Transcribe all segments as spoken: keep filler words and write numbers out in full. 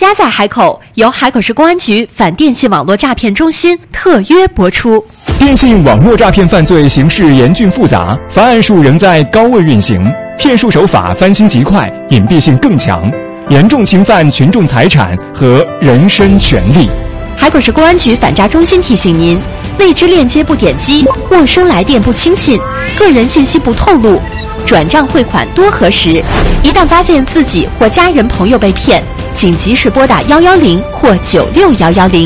家在海口由海口市公安局反电信网络诈骗中心特约播出。 电信网络诈骗犯罪形势严峻复杂，犯案数仍在高位运行，骗术手法翻新极快，隐蔽性更强，严重侵犯群众财产和人身权利。 海口市公安局反诈中心提醒您：未知链接不点击，陌生来电不轻信，个人信息不透露，转账汇款多核实。一旦发现自己或家人朋友被骗，请及时拨打一一零或九六一一零。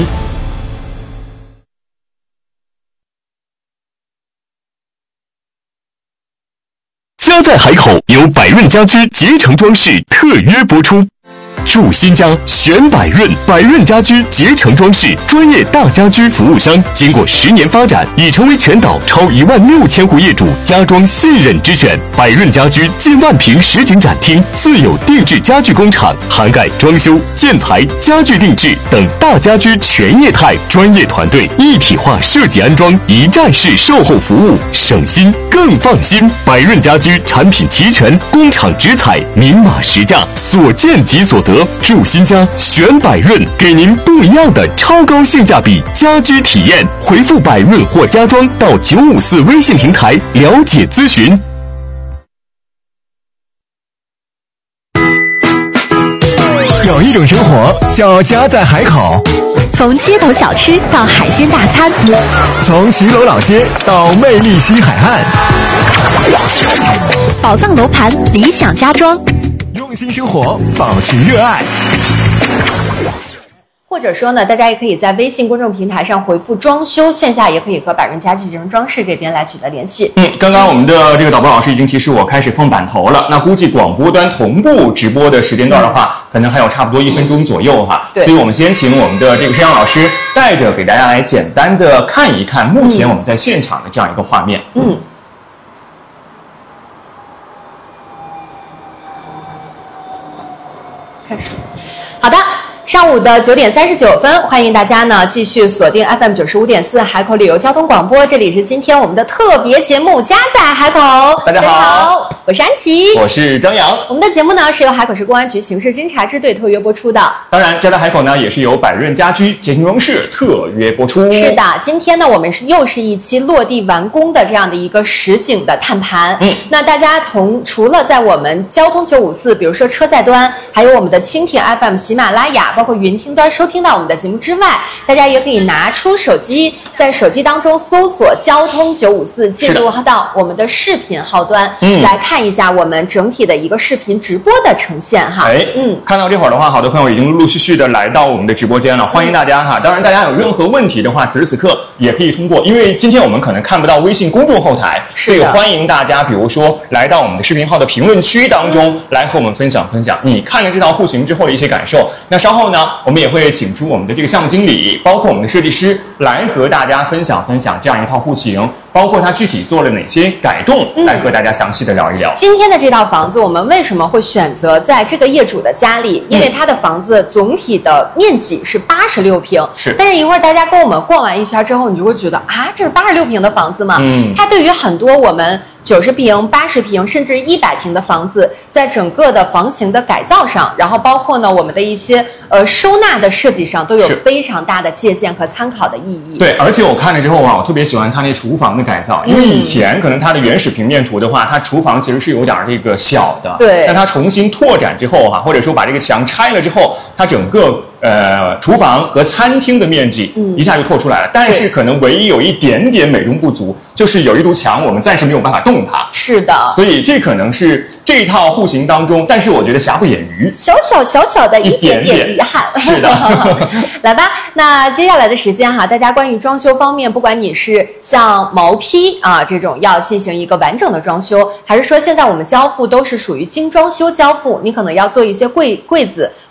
家在海口由百润家居捷成装饰特约播出。住新家选百润，百润家居捷成装饰专业大家居服务商，经过十年发展，已成为全岛超一万六千户业主家装信任之选。百润家居近万平实景展厅，自有定制家具工厂，涵盖装修、建材、家具定制等大家居全业态，专业团队一体化设计安装，一站式售后服务，省心更放心。百润家居产品齐全，工厂直采，明码实价，所见即所得。住新家选百润，给您不一样的超高性价比家居体验。回复百润或家装到九五四微信平台了解咨询。 有一种生活叫家在海口， 从街头小吃到海鲜大餐， 从徐楼老街到魅力西海岸， 宝藏楼盘，理想家装。 用心生活，保持热爱。 或者说呢，大家也可以在微信公众平台上回复装修，线下也可以和百润家具这种装饰这边来取得联系。 嗯，刚刚我们的这个导播老师已经提示我开始放版头了，那估计广播端同步直播的时间段的话，嗯、可能还有差不多一分钟左右哈。对，所以我们先请我们的这个摄像老师带着给大家来简单的看一看目前我们在现场的这样一个画面。嗯。嗯开始，好的，上午的九点三十九分，欢迎大家呢继续锁定 F M 九十五点四海口旅游交通广播，这里是今天我们的特别节目《家在海口》。 大家好，大家好， 我是安琪， 我是张扬。 我们的节目呢是由海口市公安局刑事侦查支队特约播出的。 当然，家在海口呢也是由百润家居捷成装饰特约播出。 是的，今天呢我们是又是一期落地完工的这样的一个实景的探盘。嗯，那大家同除了在我们交通九五四，比如说车载端，还有我们的蜻蜓 F M、喜马拉雅，包括云听端收听到我们的节目之外，大家也可以拿出手机，在手机当中搜索交通九五四，进入到我们的视频号端，嗯，来看一下我们整体的一个视频直播的呈现哈。 哎，嗯，看到这会儿的话，好多朋友已经陆陆续续的来到我们的直播间了，欢迎大家哈。当然，大家有任何问题的话，此时此刻也可以通过，因为今天我们可能看不到微信公众后台，所以欢迎大家，比如说来到我们的视频号的评论区当中，嗯、来和我们分享分享你看了这套户型之后的一些感受。那稍后呢，我们也会请出我们的这个项目经理，包括我们的设计师，来和大家分享分享这样一套户型，包括它具体做了哪些改动，嗯、来和大家详细的聊一聊。 今天的这套房子，我们为什么会选择在这个业主的家里？因为它的房子总体的面积是八十六平， 是。 但是一会儿大家跟我们逛完一圈之后，你就会觉得啊，这是八十六平的房子吗？嗯，它对于很多我们九十平、八十平甚至一百平的房子，在整个的房型的改造上，然后包括呢我们的一些呃收纳的设计上，都有非常大的借鉴和参考的意义。 对，而且我看了之后啊，我特别喜欢它那厨房的改造，因为以前可能它的原始平面图的话，它厨房其实是有点这个小的， 对。 但它重新拓展之后哈、啊，或者说把这个墙拆了之后，它整个呃厨房和餐厅的面积一下就拓出来了。嗯、但是可能唯一有一点点美中不足，就是有一堵墙我们暂时没有办法动它。 是的。 所以这可能是这套户型当中，但是我觉得瑕不掩瑜， 小小小小的一点点遗憾。 是的。 来吧，那接下来的时间哈，大家关于装修方面，不管你是像毛坯啊这种要进行一个完整的装修，还是说现在我们交付都是属于精装修交付，你可能要做一些柜柜子。